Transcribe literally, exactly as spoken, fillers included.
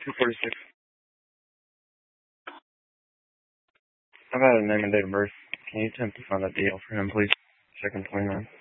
two forty-six. I've had a name and date of birth. Can you attempt to find that deal for him, please? Second twenty-nine.